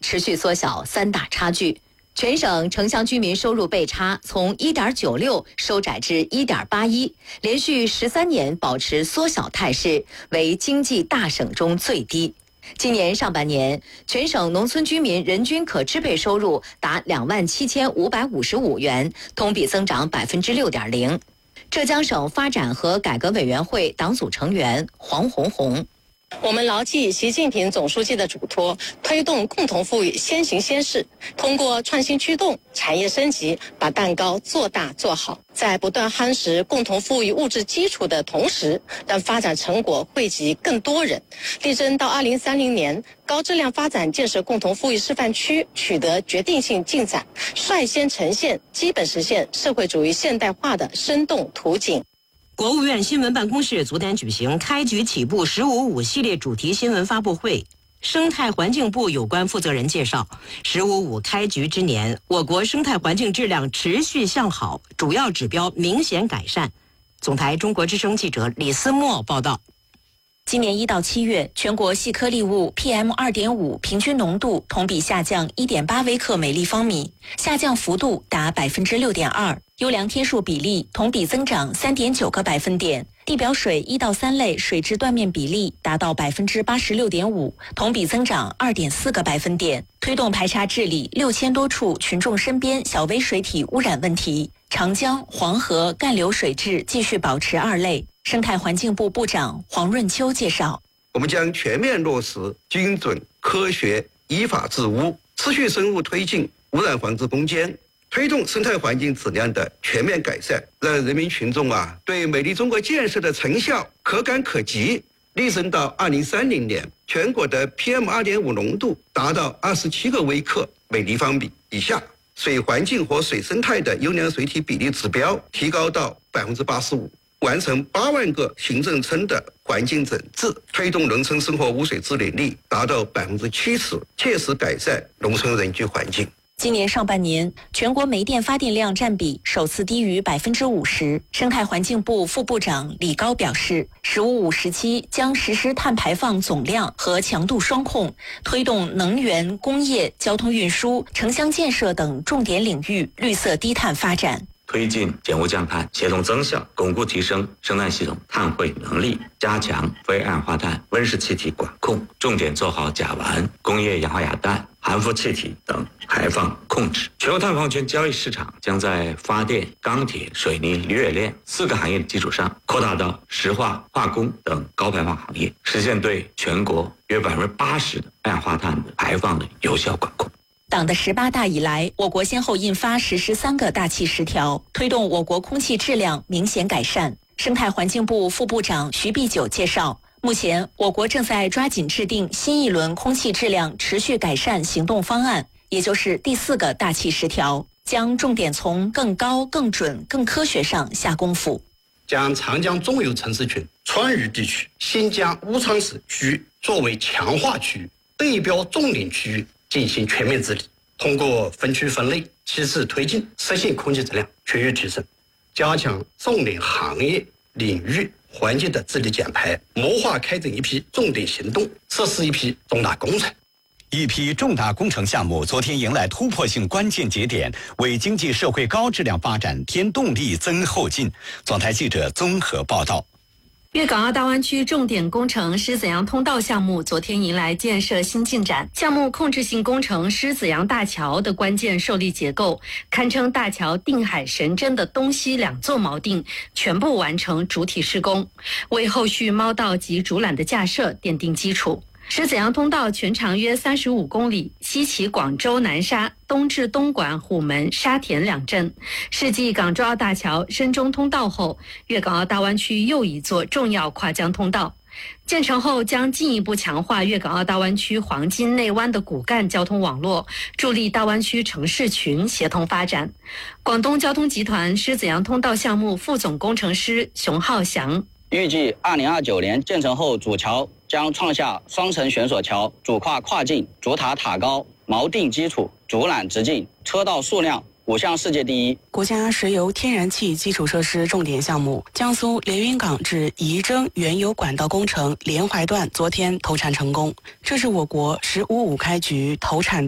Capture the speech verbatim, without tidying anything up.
持续缩小三大差距。全省城乡居民收入倍差从 一点九六 收窄至 一点八一， 连续十三年保持缩小态势，为经济大省中最低。今年上半年，全省农村居民人均可支配收入达两万七千五百五十五元，同比增长百分之六点零。浙江省发展和改革委员会党组成员黄红红。 我们牢记习近平总书记的嘱托，推动共同富裕先行先试，通过创新驱动、产业升级，把蛋糕做大做好，在不断夯实共同富裕物质基础的同时，让发展成果惠及更多人，力争到二零三零年高质量发展建设共同富裕示范区取得决定性进展，率先呈现基本实现社会主义现代化的生动图景。 国务院新闻办公室昨天举行开局起步十五五系列主题新闻发布会，生态环境部有关负责人介绍，十五五开局之年，我国生态环境质量持续向好，主要指标明显改善。总台中国之声记者李思墨报道。 今年一到七月，全国细颗粒物 P M 二点五 平均浓度同比下降 一点八 微克每立方米，下降幅度达 百分之六点二， 优良天数比例同比增长 三点九 个百分点，地表水一到三类水质断面比例达到 百分之八十六点五， 同比增长 二点四 个百分点，推动排查治理六千多处群众身边小微水体污染问题。长江、黄河干流水质继续保持二类。生态环境部部长黄润秋介绍， 我们将全面落实精准、科学、依法治污，持续深入推进污染防治攻坚，推动生态环境质量的全面改善，让人民群众啊对美丽中国建设的成效可感可及，力争到二零三零年全国的 P M 二点五 浓度达到二十七个微克每立方米以下，水环境和水生态的优良水体比例指标提高到 百分之八十五。完成八万个行政村的环境整治，推动农村生活污水治理率达到 百分之七十， 切实改善农村人居环境。 今年上半年，全国煤电发电量占比首次低于 百分之五十。生态环境部副部长李高表示，十五五时期将实施碳排放总量和强度双控，推动能源、工业、交通运输、城乡建设等重点领域绿色低碳发展。 推进减污降碳，协同增效，巩固提升生态系统碳汇能力，加强非二氧化碳、温室气体管控，重点做好甲烷、工业氧化亚氮、含氟气体等排放控制。全国碳放权交易市场将在发电、钢铁、水泥、铝冶炼四个行业的基础上，扩大到石化、化工等高排放行业，实现对全国约 百分之八十 的二氧化碳的排放的有效管控。 党的十八大以来，我国先后印发实施三个大气十条，推动我国空气质量明显改善。生态环境部副部长徐碧九介绍，目前我国正在抓紧制定新一轮空气质量持续改善行动方案，也就是第四个大气十条，将重点从更高、更准、更科学上下功夫。 将长江中游城市群、川渝地区、新疆乌昌市区域作为强化区域、对标重点区域进行全面治理，通过分区分类、起势推进，实现空气质量全域提升，加强重点行业领域环境的治理减排，谋划开展一批重点行动，实施一批重大工程。 一批重大工程项目昨天迎来突破性关键节点，为经济社会高质量发展添动力、增后劲。总台记者综合报道。 粤港澳大湾区重点工程狮子洋通道项目昨天迎来建设新进展，项目控制性工程狮子洋大桥的关键受力结构，堪称大桥定海神针的东西两座锚定全部完成主体施工，为后续猫道及主缆的架设奠定基础。狮子洋通道全长约三十五公里，西起广州南沙，东至东莞、虎门、沙田两镇，是继港珠澳大桥、深中通道后，粤港澳大湾区又一座重要跨江通道。建成后将进一步强化粤港澳大湾区黄金内湾的骨干交通网络，助力大湾区城市群协同发展。广东交通集团狮子洋通道项目副总工程师熊浩翔， 预计二零二九年建成后，主桥将创下双层悬索桥、主跨跨境、主塔塔高、锚定基础、主缆直径、车道数量五项世界第一。 国家石油天然气基础设施重点项目江苏连云港至仪征原油管道工程连淮段昨天投产成功，这是我国“十五五”开局投产